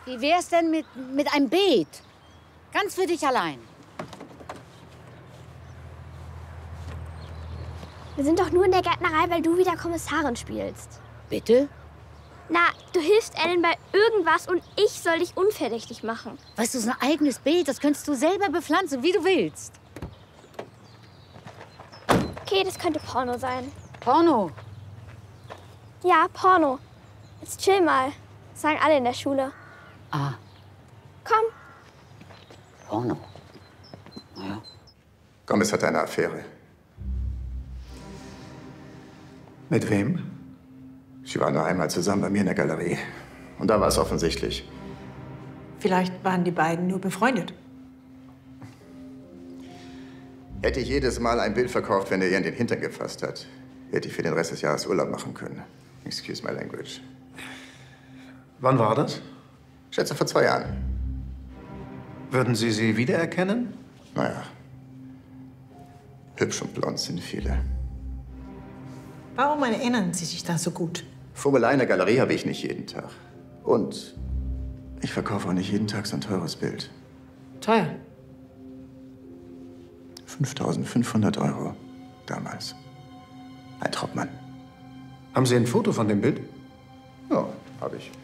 Wie wär's denn mit einem Beet? Ganz für dich allein. Wir sind doch nur in der Gärtnerei, weil du wieder Kommissarin spielst. Bitte? Na, du hilfst Ellen bei irgendwas und ich soll dich unverdächtig machen. Weißt du, so ein eigenes Beet, das könntest du selber bepflanzen, wie du willst. Okay, das könnte Porno sein. Porno? Ja, Porno. Jetzt chill mal. Das sagen alle in der Schule. Ah. Komm. Porno. Naja. Gomez hat eine Affäre. Mit wem? Sie waren nur einmal zusammen bei mir in der Galerie. Und da war es offensichtlich. Vielleicht waren die beiden nur befreundet. Hätte ich jedes Mal ein Bild verkauft, wenn er ihr in den Hintern gefasst hat, hätte ich für den Rest des Jahres Urlaub machen können. Excuse my language. Wann war das? Ich schätze vor 2 Jahren. Würden Sie sie wiedererkennen? Naja, hübsch und blond sind viele. Warum erinnern Sie sich da so gut? Fummelei in der Galerie habe ich nicht jeden Tag. Und ich verkaufe auch nicht jeden Tag so ein teures Bild. Teuer. 5.500 € damals. Ein Traubmann. Haben Sie ein Foto von dem Bild? Ja, habe ich.